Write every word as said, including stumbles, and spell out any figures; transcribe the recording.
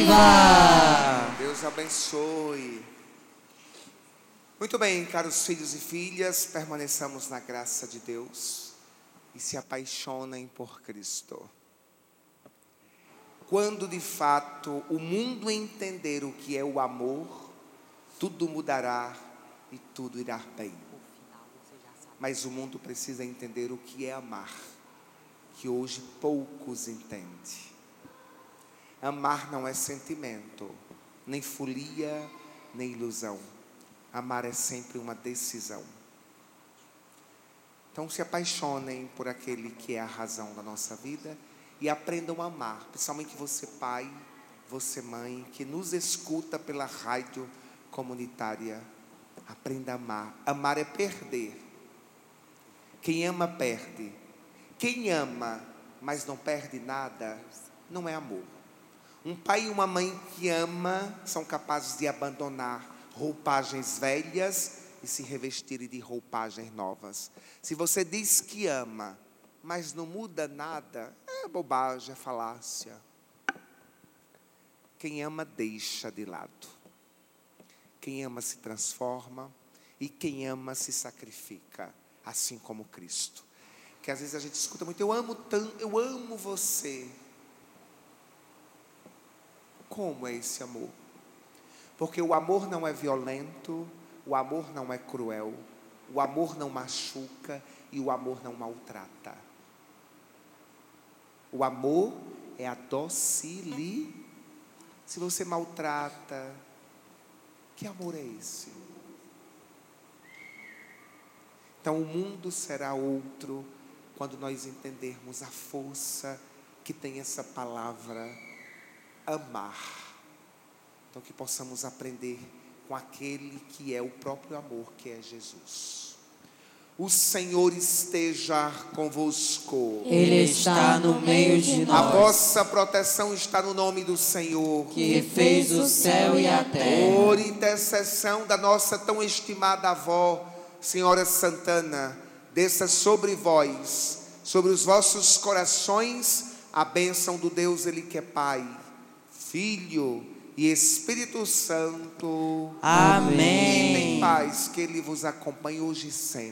Viva! Deus abençoe. Muito bem, caros filhos e filhas, permaneçamos na graça de Deus e se apaixonem por Cristo. Quando de fato o mundo entender o que é o amor, tudo mudará e tudo irá bem. Mas o mundo precisa entender o que é amar, que hoje poucos entendem. Amar não é sentimento, nem folia, nem ilusão. Amar é sempre uma decisão. Então se apaixonem por aquele que é a razão da nossa vida e aprendam a amar, principalmente você pai, você mãe, que nos escuta pela rádio comunitária. Aprenda a amar. Amar é perder. Quem ama perde. Quem ama, mas não perde nada, não é amor. Um pai e uma mãe que ama são capazes de abandonar roupagens velhas e se revestirem de roupagens novas. Se você diz que ama, mas não muda nada, é bobagem, é falácia. Quem ama deixa de lado. Quem ama se transforma e quem ama se sacrifica, assim como Cristo. Que às vezes a gente escuta muito, eu amo tanto, eu amo você. Como é esse amor? Porque o amor não é violento, o amor não é cruel, o amor não machuca e o amor não maltrata. O amor é a docilidade. Se você maltrata, que amor é esse? Então o mundo será outro quando nós entendermos a força que tem essa palavra amar. Então que possamos aprender com aquele que é o próprio amor, que é Jesus. O Senhor esteja convosco. Ele está no meio de nós. A vossa proteção está no nome do Senhor, que fez o céu e a terra. Por intercessão da nossa tão estimada avó, Senhora Santana, desça sobre vós, sobre os vossos corações, a bênção do Deus, Ele que é Pai, Filho e Espírito Santo. Amém. E em paz, que Ele vos acompanhe hoje e sempre.